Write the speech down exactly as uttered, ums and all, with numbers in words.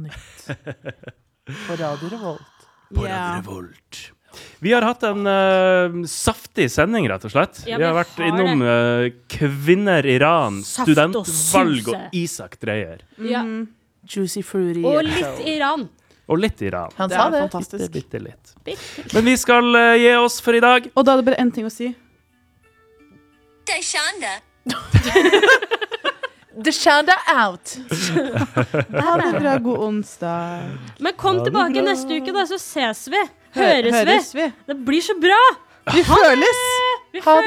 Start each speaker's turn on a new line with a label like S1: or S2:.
S1: nytt. På Radio Revolt.
S2: På
S3: Ja.
S2: Radio Revolt. Vi har hatt en uh, saftig sending, rett og slett.
S4: Ja,
S2: vi har
S4: vi
S2: vært
S4: har
S2: innom uh, Kvinner Iran,
S4: Saft og
S2: studentvalg
S4: syse.
S2: og Isak Dreyer.
S4: Ja.
S1: Juicy Fruity.
S4: Og litt Iran.
S2: Og litt Iran.
S1: Han
S3: Det
S1: sa
S3: er
S1: det.
S3: fantastisk.
S2: Bitte, bitte litt.
S4: Bitte.
S2: Men vi skal uh, gi oss for i dag.
S3: Og da er det bare en ting å si.
S1: The Shanda out.
S3: Ha det bra, god onsdag.
S4: Men kom
S2: Ha det
S4: tilbake
S2: bra.
S4: neste uke, da, så ses vi. Høres,
S3: Høres vi?
S4: vi. Det blir så bra.
S3: Vi føles.
S4: Vi
S1: Ha det.